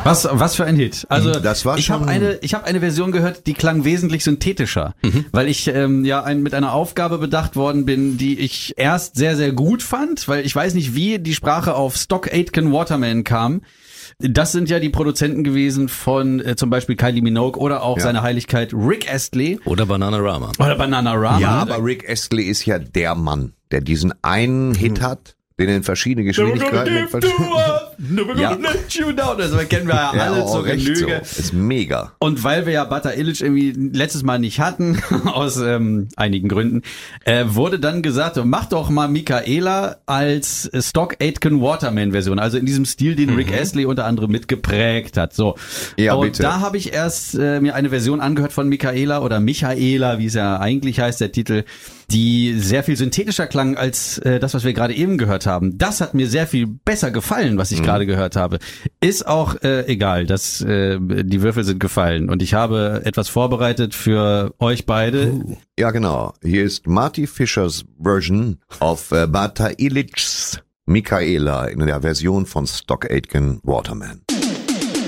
Was für ein Hit. Also das war ich habe eine Version gehört, die klang wesentlich synthetischer, weil ich mit einer Aufgabe bedacht worden bin, die ich erst sehr, sehr gut fand, weil ich weiß nicht, wie die Sprache auf Stock Aitken Waterman kam. Das sind ja die Produzenten gewesen von zum Beispiel Kylie Minogue oder auch seine Heiligkeit Rick Astley. Oder Bananarama. Ja, aber Rick Astley ist ja der Mann, der diesen einen Hit hat, den in verschiedene Geschwindigkeiten... Let you down. Das kennen wir ja alle zur Genüge. So. Ist mega. Und weil wir ja Butter Illich irgendwie letztes Mal nicht hatten, aus einigen Gründen, wurde dann gesagt, mach doch mal Michaela als Stock Aitken Waterman Version, also in diesem Stil, den Rick Astley unter anderem mitgeprägt hat. So. Ja, und bitte. da habe ich erst mir eine Version angehört von Michaela oder Michaela, wie es ja eigentlich heißt, der Titel, die sehr viel synthetischer klang als das, was wir gerade eben gehört haben. Das hat mir sehr viel besser gefallen, was ich gerade gehört habe. Ist auch egal, die Würfel sind gefallen und ich habe etwas vorbereitet für euch beide. Ja, genau. Hier ist Marty Fischers Version of Butter Illich's Michaela in der Version von Stock Aitken Waterman.